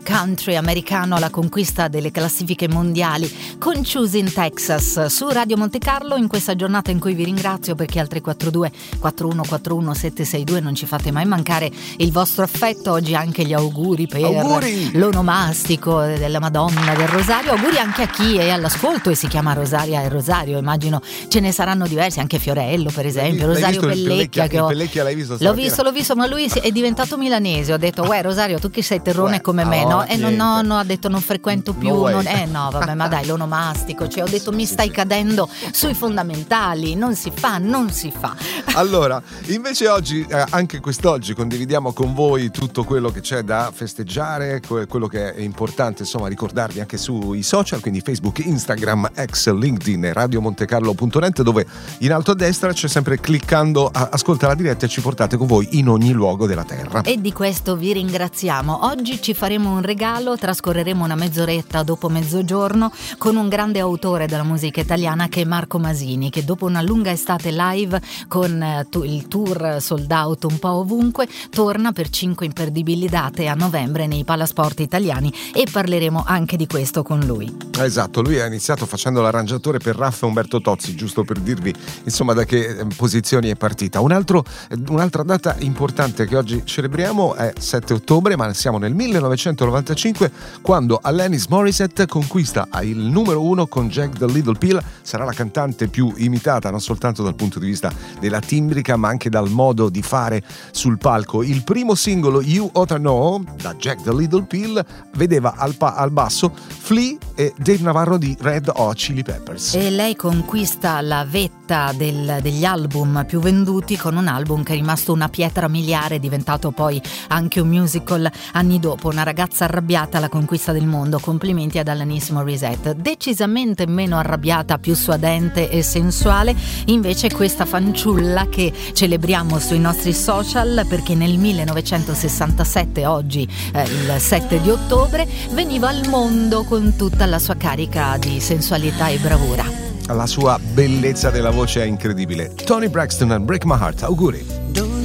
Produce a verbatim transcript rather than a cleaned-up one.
country americano alla conquista delle classifiche mondiali con Choosing Texas su Radio Monte Carlo in questa giornata in cui vi ringrazio perché al tre quattro due quattro uno quattro uno sette sei due non ci fate mai mancare il vostro affetto. Oggi anche gli auguri per auguri. l'onomastico della Madonna del Rosario. Auguri anche a chi è all'ascolto e si chiama Rosaria e Rosario, immagino ce ne saranno diversi, anche Fiorello per esempio, l'hai Rosario visto Pellecchia, il Pellecchia, che ho... il Pellecchia l'hai visto l'ho visto, l'ho visto, ma lui è diventato milanese. Ho detto, uè Rosario, tu che sei terrone Uè, come me, no, no? E non, no, niente. no, ha detto non frequento più, No way. non, eh no, vabbè, ma dai, l'onomastico, cioè ho detto mi Sì, stai sì. cadendo sui fondamentali, non si fa, non si fa. Allora, invece oggi, eh, anche quest'oggi, condividiamo con voi tutto quello che c'è da festeggiare, que- quello che è importante, insomma, ricordarvi anche sui social, quindi Facebook, Instagram, X, LinkedIn e radio montecarlo punto net, dove in alto a destra c'è sempre cliccando a- ascolta la diretta e ci portate con voi in ogni luogo della terra. E di questo vi ringraziamo. Oggi ci faremo un regalo, trascorreremo una mezz'oretta dopo mezzogiorno con un grande autore della musica italiana che è Marco Masini, che dopo una lunga estate live con eh, tu- il tour sold out un po' ovunque, torna per cinque imperdibili date a novembre nei palasport italiani e parleremo anche di questo con lui. Esatto, lui ha iniziato facendo l'arrangiatore per Raffa Umberto Tozzi, giusto per dirvi insomma da che eh, posizioni è partita. Un altro, eh, un'altra data importante che oggi celebriamo è sette ottobre, ma siamo nel millenovecentonovantacinque quando Alanis Morissette conquista il numero uno con Jack the Little Pill. Sarà la cantante più imitata non soltanto dal punto di vista della timbrica ma anche dal modo di fare sul palco. Il primo singolo You Oughta Know da Jack the Little Pill vedeva al, pa- al basso Flea e Dave Navarro di Red Hot Chili Peppers. E lei conquista la vetta del, degli album più venduti con un album che è rimasto una pietra miliare, diventato poi anche un musical anni dopo. Una ragazza arrabbiata alla conquista del mondo. Complimenti ad Alanis Morissette. Decisamente meno arrabbiata, più suadente e sensuale invece questa fanciulla che celebriamo sui nostri social, perché nel millenovecentosessantasette, oggi eh, il sette di ottobre, veniva al mondo con tutta la sua carica di sensualità e bravura. La sua bellezza della voce è incredibile. Toni Braxton and Break My Heart, auguri.